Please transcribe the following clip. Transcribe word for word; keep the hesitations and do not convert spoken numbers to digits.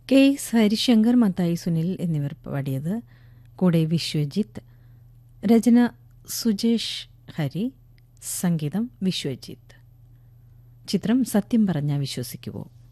K S Harishankar, Mathai Sunil എന്നിവർ പാടിയത്. കൂടെ വിശ്വജിത്ത്. രചന സുജേഷ് ഹരി, സംഗീതം വിശ്വജിത്ത്. ചിത്രം സത്യം പറഞ്ഞാൽ വിശ്വസിക്കുവോ.